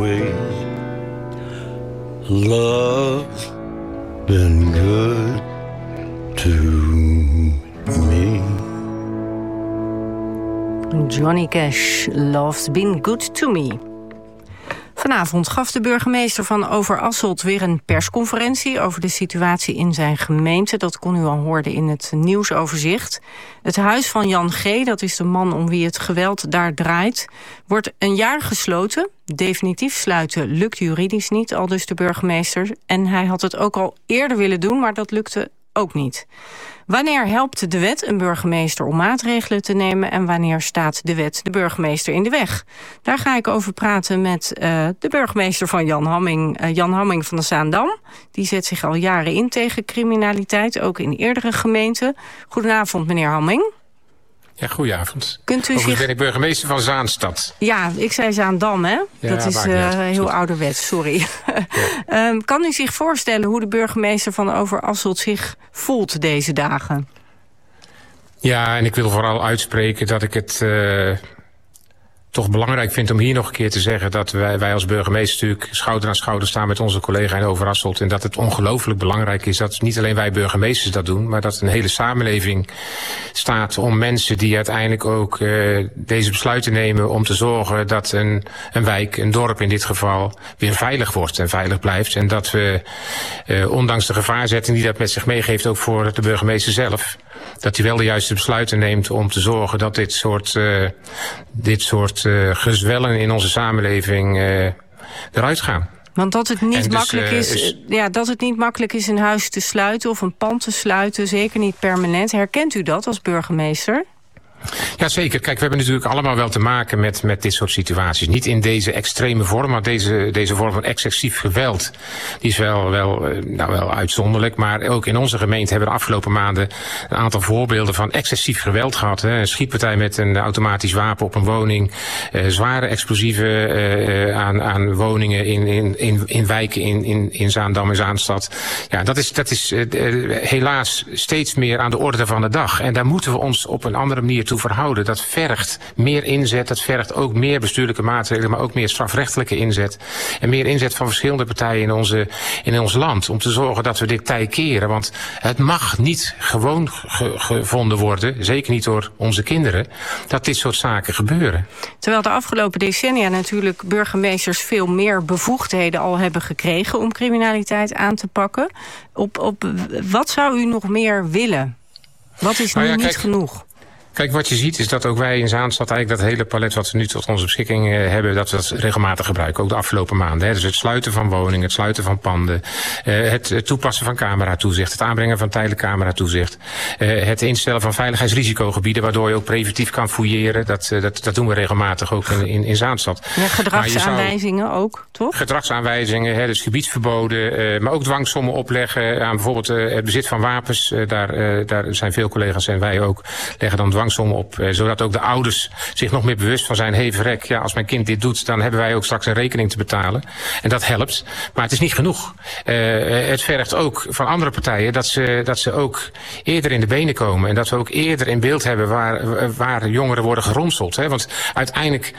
Love's been good to me. Johnny Cash, Love's been good to me. Vanavond gaf de burgemeester van Overasselt weer een persconferentie over de situatie in zijn gemeente. Dat kon u al horen in het nieuwsoverzicht. Het huis van Jan G., dat is de man om wie het geweld daar draait, wordt een jaar gesloten. Definitief sluiten lukt juridisch niet, aldus de burgemeester. En hij had het ook al eerder willen doen, maar dat lukte ook niet. Wanneer helpt de wet een burgemeester om maatregelen te nemen en wanneer staat de wet de burgemeester in de weg? Daar ga ik over praten met de burgemeester van Jan Hamming van de Zaandam. Die zet zich al jaren in tegen criminaliteit, ook in eerdere gemeenten. Goedenavond, meneer Hamming. Ja, goedenavond. Kunt u ben ik burgemeester van Zaanstad. Ja, ik zei Zaandam, hè? Ja, dat is heel ouderwets, sorry. Ja. Kan u zich voorstellen hoe de burgemeester van Overasselt zich voelt deze dagen? Ja, en ik wil vooral uitspreken dat ik het toch belangrijk vind om hier nog een keer te zeggen dat wij als burgemeester natuurlijk schouder aan schouder staan met onze collega in Overasselt. En dat het ongelooflijk belangrijk is dat niet alleen wij burgemeesters dat doen, maar dat een hele samenleving staat om mensen die uiteindelijk ook deze besluiten nemen om te zorgen dat een wijk, een dorp in dit geval, weer veilig wordt en veilig blijft. En dat we, ondanks de gevaarzetting die dat met zich meegeeft, ook voor de burgemeester zelf, dat hij wel de juiste besluiten neemt om te zorgen dat dit soort gezwellen in onze samenleving eruit gaan. Want dat het niet dat het niet makkelijk is een huis te sluiten of een pand te sluiten, zeker niet permanent. Herkent u dat als burgemeester? Ja, zeker. Kijk, we hebben natuurlijk allemaal wel te maken met dit soort situaties. Niet in deze extreme vorm, maar deze vorm van excessief geweld, die is wel uitzonderlijk. Maar ook in onze gemeente hebben we de afgelopen maanden een aantal voorbeelden van excessief geweld gehad. Hè. Een schietpartij met een automatisch wapen op een woning, zware explosieven aan woningen in wijken in Zaandam en Zaanstad. Ja, dat is helaas steeds meer aan de orde van de dag. En daar moeten we ons op een andere manier toe verhouden. Dat vergt meer inzet, dat vergt ook meer bestuurlijke maatregelen, maar ook meer strafrechtelijke inzet. En meer inzet van verschillende partijen in ons land. Om te zorgen dat we dit tij keren. Want het mag niet gewoon gevonden worden, zeker niet door onze kinderen, dat dit soort zaken gebeuren. Terwijl de afgelopen decennia natuurlijk burgemeesters veel meer bevoegdheden al hebben gekregen om criminaliteit aan te pakken. Op wat zou u nog meer willen? Wat is nu niet genoeg? Kijk, wat je ziet is dat ook wij in Zaanstad eigenlijk dat hele palet wat we nu tot onze beschikking hebben, dat we dat regelmatig gebruiken, ook de afgelopen maanden. Hè. Dus het sluiten van woningen, het sluiten van panden, het toepassen van cameratoezicht, het aanbrengen van tijdelijk cameratoezicht, het instellen van veiligheidsrisicogebieden, waardoor je ook preventief kan fouilleren. Dat doen we regelmatig ook in Zaanstad. Ja, gedragsaanwijzingen ook, toch? Gedragsaanwijzingen, dus gebiedsverboden, maar ook dwangsommen opleggen aan bijvoorbeeld het bezit van wapens. Daar zijn veel collega's en wij ook, leggen dan dwangsommen op, zodat ook de ouders zich nog meer bewust van zijn. Hey verrek, ja, als mijn kind dit doet, dan hebben wij ook straks een rekening te betalen. En dat helpt, maar het is niet genoeg. Het vergt ook van andere partijen dat ze ook eerder in de benen komen en dat we ook eerder in beeld hebben waar jongeren worden geronseld. Hè? Want uiteindelijk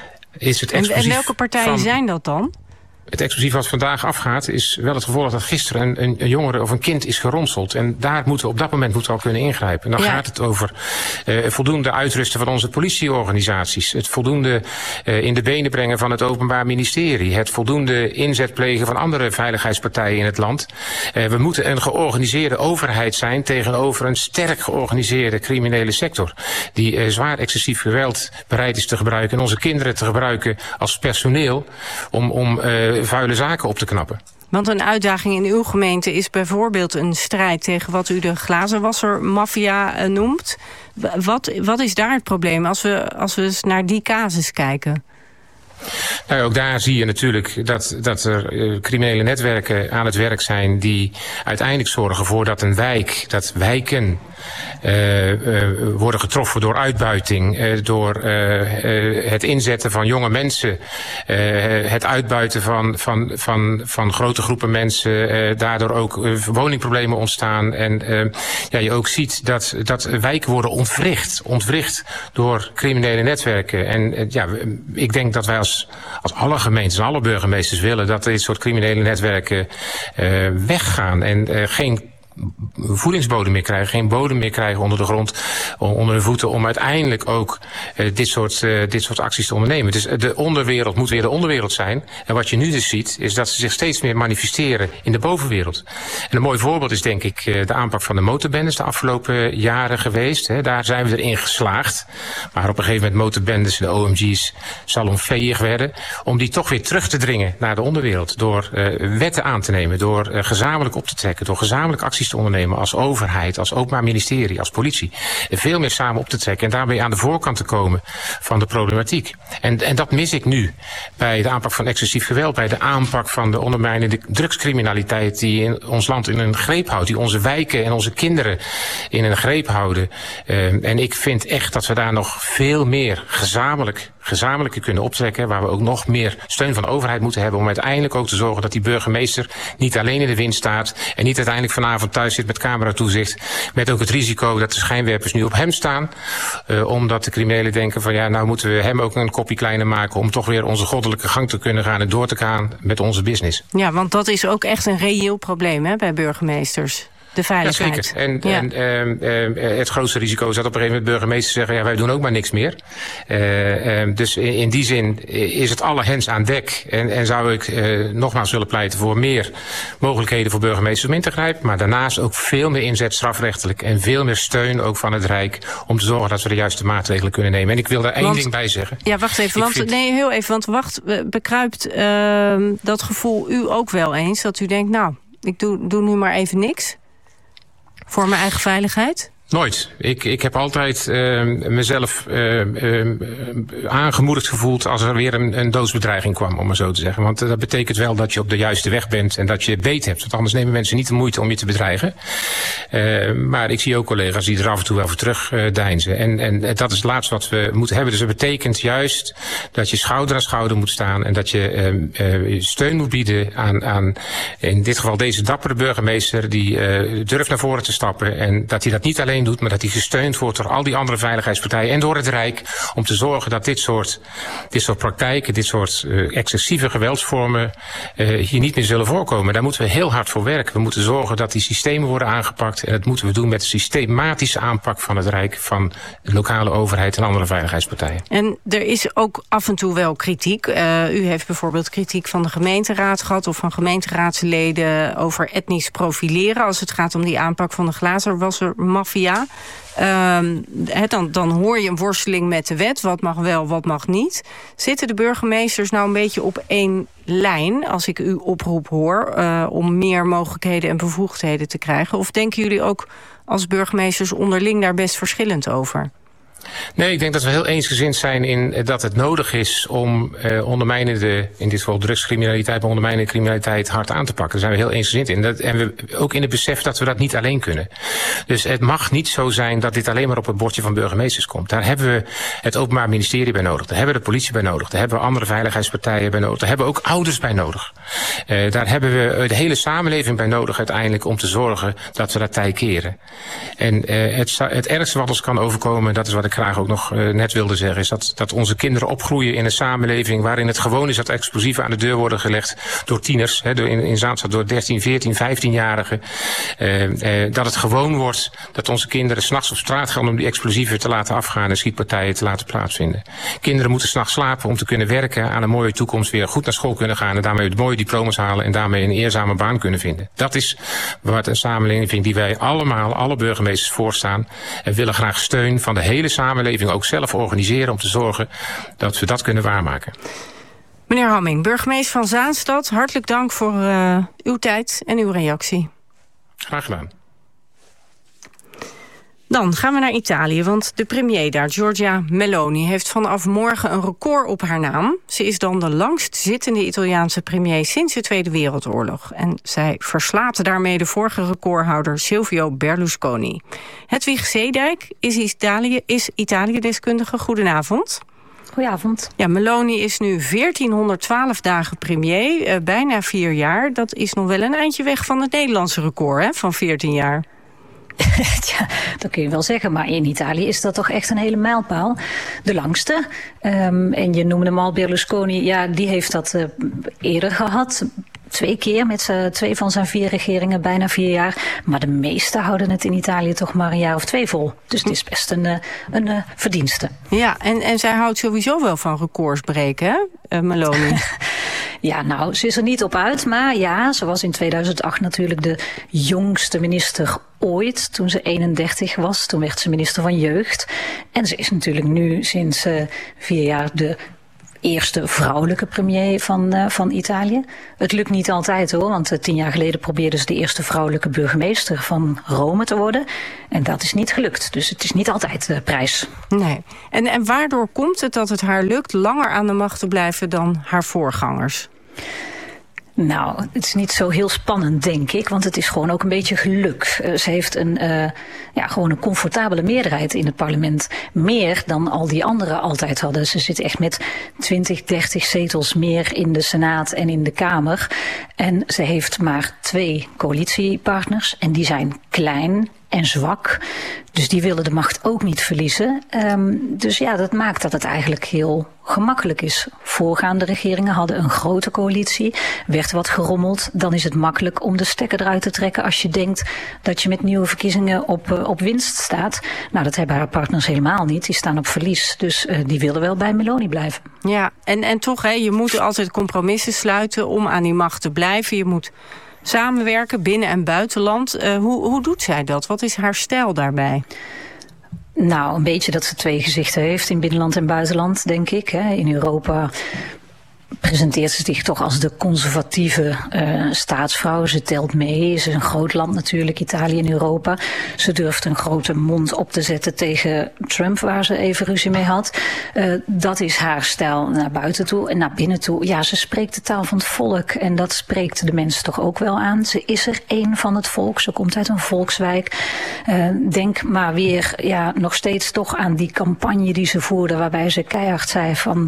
is het explosief. En welke partijen zijn dat dan? Het explosief wat vandaag afgaat is wel het gevolg dat gisteren een jongere of een kind is geronseld. En daar moeten we op dat moment al kunnen ingrijpen. En dan gaat het over voldoende uitrusten van onze politieorganisaties. Het voldoende in de benen brengen van het Openbaar Ministerie. Het voldoende inzet plegen van andere veiligheidspartijen in het land. We moeten een georganiseerde overheid zijn tegenover een sterk georganiseerde criminele sector. Die zwaar excessief geweld bereid is te gebruiken. En onze kinderen te gebruiken als personeel om vuile zaken op te knappen. Want een uitdaging in uw gemeente is bijvoorbeeld een strijd tegen wat u de glazenwassermafia noemt. Wat is daar het probleem als we eens naar die casus kijken? Nou, ook daar zie je natuurlijk dat er criminele netwerken aan het werk zijn die uiteindelijk zorgen voor dat wijken worden getroffen door uitbuiting, door het inzetten van jonge mensen, het uitbuiten van grote groepen mensen, daardoor ook woningproblemen ontstaan. En je ook ziet dat wijken worden ontwricht door criminele netwerken. En ik denk dat wij als alle gemeentes en alle burgemeesters willen dat dit soort criminele netwerken weggaan en geen voedingsbodem meer krijgen, geen bodem meer krijgen onder de grond, onder hun voeten, om uiteindelijk ook dit soort acties te ondernemen. Dus de onderwereld moet weer de onderwereld zijn. En wat je nu dus ziet, is dat ze zich steeds meer manifesteren in de bovenwereld. En een mooi voorbeeld is denk ik de aanpak van de motorbendes de afgelopen jaren geweest. Daar zijn we erin geslaagd. Maar op een gegeven moment motorbendes, de OMG's, salonveeg werden, om die toch weer terug te dringen naar de onderwereld. Door wetten aan te nemen, door gezamenlijk op te trekken, door gezamenlijk acties te ondernemen als overheid, als openbaar ministerie, als politie. Veel meer samen op te trekken en daarmee aan de voorkant te komen van de problematiek. En dat mis ik nu bij de aanpak van excessief geweld, bij de aanpak van de ondermijnende drugscriminaliteit die in ons land in een greep houdt, die onze wijken en onze kinderen in een greep houden. En ik vind echt dat we daar nog veel meer gezamenlijk kunnen optrekken, waar we ook nog meer steun van de overheid moeten hebben om uiteindelijk ook te zorgen dat die burgemeester niet alleen in de wind staat en niet uiteindelijk vanavond thuis zit met cameratoezicht, met ook het risico dat de schijnwerpers nu op hem staan, omdat de criminelen denken van nou moeten we hem ook een kopje kleiner maken om toch weer onze goddelijke gang te kunnen gaan en door te gaan met onze business. Ja, want dat is ook echt een reëel probleem bij burgemeesters. De veiligheid. Ja, zeker. En het grootste risico is dat op een gegeven moment burgemeesters zeggen, wij doen ook maar niks meer. Dus in die zin is het alle hens aan dek. En zou ik nogmaals willen pleiten voor meer mogelijkheden voor burgemeesters om in te grijpen. Maar daarnaast ook veel meer inzet strafrechtelijk. En veel meer steun ook van het Rijk om te zorgen dat we de juiste maatregelen kunnen nemen. En ik wil daar één ding bij zeggen. Ja, wacht even. Want bekruipt dat gevoel u ook wel eens? Dat u denkt, ik doe nu maar even niks? Voor mijn eigen veiligheid? Nooit. Ik heb altijd mezelf aangemoedigd gevoeld als er weer een doodsbedreiging kwam, om maar zo te zeggen. Want dat betekent wel dat je op de juiste weg bent en dat je beet hebt. Want anders nemen mensen niet de moeite om je te bedreigen. Maar ik zie ook collega's die er af en toe wel voor terugdeinzen. En dat is het laatste wat we moeten hebben. Dus dat betekent juist dat je schouder aan schouder moet staan en dat je steun moet bieden aan in dit geval deze dappere burgemeester die durft naar voren te stappen en dat hij dat niet alleen doet, maar dat hij gesteund wordt door al die andere veiligheidspartijen en door het Rijk om te zorgen dat dit soort praktijken, dit soort excessieve geweldsvormen hier niet meer zullen voorkomen. Daar moeten we heel hard voor werken. We moeten zorgen dat die systemen worden aangepakt en dat moeten we doen met systematische aanpak van het Rijk, van de lokale overheid en andere veiligheidspartijen. En er is ook af en toe wel kritiek. U heeft bijvoorbeeld kritiek van de gemeenteraad gehad of van gemeenteraadsleden over etnisch profileren als het gaat om die aanpak van de glazenwassermafia. Dan hoor je een worsteling met de wet. Wat mag wel, wat mag niet. Zitten de burgemeesters nou een beetje op één lijn, als ik u oproep hoor, om meer mogelijkheden en bevoegdheden te krijgen? Of denken jullie ook als burgemeesters onderling daar best verschillend over? Nee, ik denk dat we heel eensgezind zijn in dat het nodig is om ondermijnende, in dit geval drugscriminaliteit, maar ondermijnende criminaliteit hard aan te pakken. Daar zijn we heel eensgezind in. En we ook in het besef dat we dat niet alleen kunnen. Dus het mag niet zo zijn dat dit alleen maar op het bordje van burgemeesters komt. Daar hebben we het Openbaar Ministerie bij nodig. Daar hebben we de politie bij nodig. Daar hebben we andere veiligheidspartijen bij nodig. Daar hebben we ook ouders bij nodig. Daar hebben we de hele samenleving bij nodig uiteindelijk om te zorgen dat we dat tij keren. En het ergste wat ons kan overkomen, dat is wat ik graag ook nog net wilde zeggen, is dat onze kinderen opgroeien in een samenleving waarin het gewoon is dat explosieven aan de deur worden gelegd door tieners, in Zaanstad door 13, 14, 15-jarigen. Dat het gewoon wordt dat onze kinderen 's nachts op straat gaan om die explosieven te laten afgaan en schietpartijen te laten plaatsvinden. Kinderen moeten 's nachts slapen om te kunnen werken aan een mooie toekomst, weer goed naar school kunnen gaan en daarmee mooie diploma's halen en daarmee een eerzame baan kunnen vinden. Dat is wat een samenleving die wij allemaal, alle burgemeesters voorstaan en willen graag steun van de hele samenleving ook zelf organiseren om te zorgen dat we dat kunnen waarmaken. Meneer Hamming, burgemeester van Zaanstad, hartelijk dank voor uw tijd en uw reactie. Graag gedaan. Dan gaan we naar Italië, want de premier daar, Giorgia Meloni, heeft vanaf morgen een record op haar naam. Ze is dan de langst zittende Italiaanse premier sinds de Tweede Wereldoorlog. En zij verslaat daarmee de vorige recordhouder Silvio Berlusconi. Hedwig Zeedijk is Italië-deskundige. Goedenavond. Goedenavond. Ja, Meloni is nu 1412 dagen premier, bijna 4 jaar. Dat is nog wel een eindje weg van het Nederlandse record, hè, van 14 jaar. Ja, dat kun je wel zeggen, maar in Italië is dat toch echt een hele mijlpaal. De langste. En je noemde hem al, Berlusconi, ja, die heeft dat eerder gehad. 2 keer met 2 van zijn 4 regeringen, bijna 4 jaar. Maar de meesten houden het in Italië toch maar een jaar of 2 vol. Dus het is best een verdienste. Ja, en zij houdt sowieso wel van records breken, hè, Meloni? Ja, nou, ze is er niet op uit. Maar ja, ze was in 2008 natuurlijk de jongste minister ooit. Toen ze 31 was. Toen werd ze minister van Jeugd. En ze is natuurlijk nu sinds 4 jaar de eerste vrouwelijke premier van Italië. Het lukt niet altijd hoor, want 10 jaar geleden probeerde ze de eerste vrouwelijke burgemeester van Rome te worden. En dat is niet gelukt, dus het is niet altijd prijs. Nee. En waardoor komt het dat het haar lukt langer aan de macht te blijven dan haar voorgangers? Nou, het is niet zo heel spannend, denk ik, want het is gewoon ook een beetje geluk. Ze heeft gewoon een comfortabele meerderheid in het parlement. Meer dan al die anderen altijd hadden. Ze zit echt met 20, 30 zetels meer in de Senaat en in de Kamer. En ze heeft maar 2 coalitiepartners en die zijn klein en zwak. Dus die willen de macht ook niet verliezen. Dus ja, dat maakt dat het eigenlijk heel gemakkelijk is. Voorgaande regeringen hadden een grote coalitie, werd wat gerommeld. Dan is het makkelijk om de stekker eruit te trekken als je denkt dat je met nieuwe verkiezingen op winst staat. Nou, dat hebben haar partners helemaal niet. Die staan op verlies. Dus die willen wel bij Meloni blijven. Ja, en toch, hè, je moet altijd compromissen sluiten om aan die macht te blijven. Je moet samenwerken binnen- en buitenland. Hoe doet zij dat? Wat is haar stijl daarbij? Nou, een beetje dat ze 2 gezichten heeft in binnenland en buitenland, denk ik. In Europa presenteert ze zich toch als de conservatieve staatsvrouw. Ze telt mee. Ze is een groot land natuurlijk, Italië in Europa. Ze durft een grote mond op te zetten tegen Trump, waar ze even ruzie mee had. Dat is haar stijl naar buiten toe. En naar binnen toe, ja, ze spreekt de taal van het volk. En dat spreekt de mensen toch ook wel aan. Ze is er één van het volk. Ze komt uit een volkswijk. Denk maar weer, ja, nog steeds toch aan die campagne die ze voerde, waarbij ze keihard zei van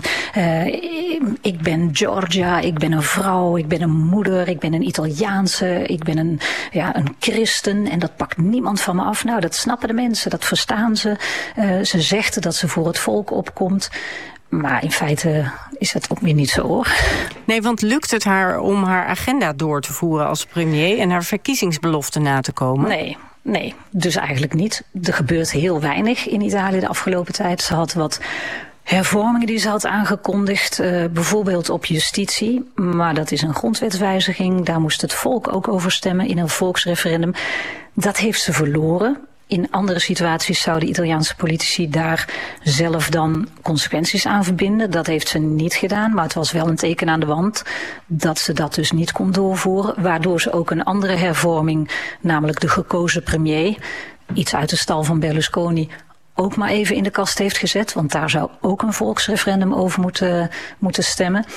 ik ben Georgia, ik ben een vrouw, ik ben een moeder, ik ben een Italiaanse, ik ben een christen en dat pakt niemand van me af. Nou, dat snappen de mensen, dat verstaan ze. Ze zegt dat ze voor het volk opkomt. Maar in feite is het ook weer niet zo, hoor. Nee, want lukt het haar om haar agenda door te voeren als premier en haar verkiezingsbeloften na te komen? Nee, dus eigenlijk niet. Er gebeurt heel weinig in Italië de afgelopen tijd. Ze had wat hervormingen die ze had aangekondigd, bijvoorbeeld op justitie. Maar dat is een grondwetswijziging. Daar moest het volk ook over stemmen in een volksreferendum. Dat heeft ze verloren. In andere situaties zouden Italiaanse politici daar zelf dan consequenties aan verbinden. Dat heeft ze niet gedaan, maar het was wel een teken aan de wand dat ze dat dus niet kon doorvoeren. Waardoor ze ook een andere hervorming, namelijk de gekozen premier, iets uit de stal van Berlusconi, ook maar even in de kast heeft gezet. Want daar zou ook een volksreferendum over moeten stemmen.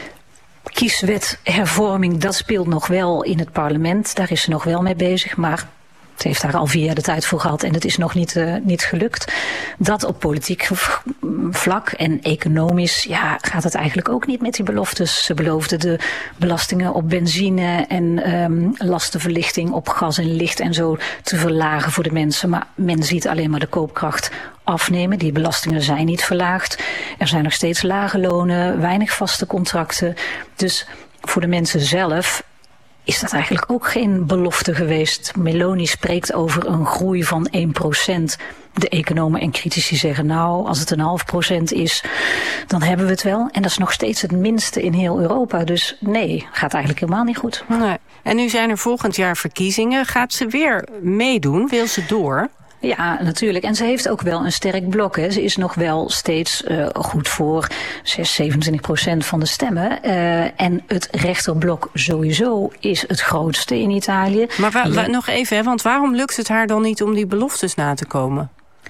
Kieswethervorming, dat speelt nog wel in het parlement. Daar is ze nog wel mee bezig, maar het heeft daar al 4 jaar de tijd voor gehad en het is nog niet gelukt. Dat op politiek vlak en economisch, ja, gaat het eigenlijk ook niet met die beloftes. Ze beloofden de belastingen op benzine en lastenverlichting op gas en licht en zo te verlagen voor de mensen. Maar men ziet alleen maar de koopkracht afnemen. Die belastingen zijn niet verlaagd. Er zijn nog steeds lage lonen, weinig vaste contracten. Dus voor de mensen zelf is dat eigenlijk ook geen belofte geweest. Meloni spreekt over een groei van 1%. De economen en critici zeggen, nou, als het 0,5% is, dan hebben we het wel. En dat is nog steeds het minste in heel Europa. Dus nee, gaat eigenlijk helemaal niet goed. Nee. En nu zijn er volgend jaar verkiezingen. Gaat ze weer meedoen? Wil ze door? Ja, natuurlijk. En ze heeft ook wel een sterk blok. Hè. Ze is nog wel steeds goed voor 27% van de stemmen. En het rechterblok sowieso is het grootste in Italië. Maar nog even, hè, want waarom lukt het haar dan niet om die beloftes na te komen?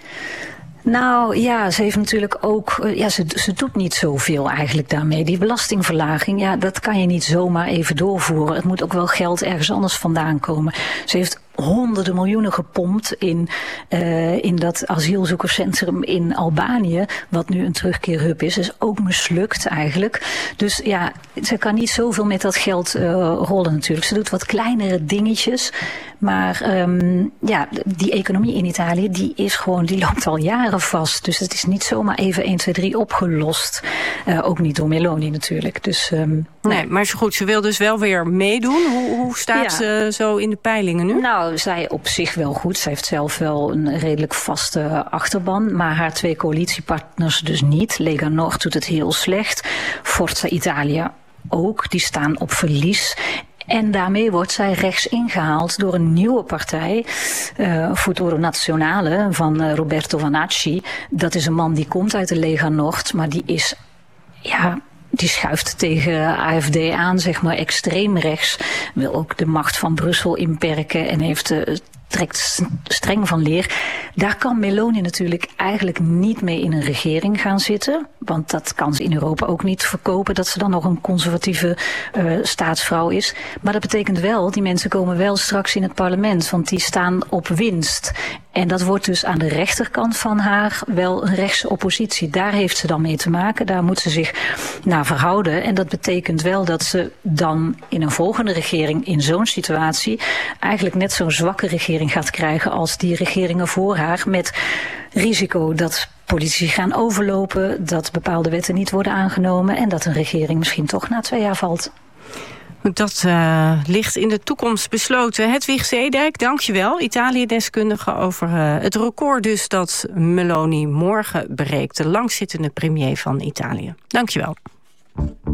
Nou ja, ze heeft natuurlijk ook. Ze doet niet zoveel eigenlijk daarmee. Die belastingverlaging, dat kan je niet zomaar even doorvoeren. Het moet ook wel geld ergens anders vandaan komen. Ze heeft honderden miljoenen gepompt in dat asielzoekerscentrum in Albanië, wat nu een terugkeerhub is ook mislukt eigenlijk. Dus ja, ze kan niet zoveel met dat geld rollen natuurlijk. Ze doet wat kleinere dingetjes, maar die economie in Italië, die loopt al jaren vast. Dus het is niet zomaar even 1, 2, 3 opgelost. Ook niet door Meloni natuurlijk. Dus, nee, maar goed, ze wil dus wel weer meedoen. Hoe staat ze zo in de peilingen nu? Nou, zij op zich wel goed. Zij heeft zelf wel een redelijk vaste achterban. Maar haar 2 coalitiepartners dus niet. Lega Nord doet het heel slecht. Forza Italia ook. Die staan op verlies. En daarmee wordt zij rechts ingehaald door een nieuwe partij, Futuro Nazionale, van Roberto Vanacci. Dat is een man die komt uit de Lega Nord, maar die is, die schuift tegen AfD aan, zeg maar extreem rechts. Wil ook de macht van Brussel inperken en trekt streng van leer. Daar kan Meloni natuurlijk eigenlijk niet mee in een regering gaan zitten. Want dat kan ze in Europa ook niet verkopen, dat ze dan nog een conservatieve staatsvrouw is. Maar dat betekent wel, die mensen komen wel straks in het parlement, want die staan op winst. En dat wordt dus aan de rechterkant van haar wel een rechtse oppositie. Daar heeft ze dan mee te maken, daar moet ze zich naar verhouden. En dat betekent wel dat ze dan in een volgende regering in zo'n situatie eigenlijk net zo'n zwakke regering gaat krijgen als die regeringen voor haar, met risico dat politici gaan overlopen, dat bepaalde wetten niet worden aangenomen en dat een regering misschien toch na 2 jaar valt. Dat ligt in de toekomst besloten. Hedwig Zeedijk, dankjewel. Italië-deskundige over het record dus dat Meloni morgen bereikt. De langzittende premier van Italië. Dankjewel.